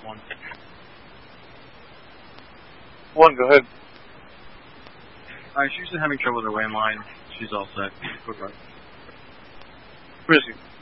one. One, go ahead. Alright, she's just having trouble with her way in line. She's all set. Good right. Frisky.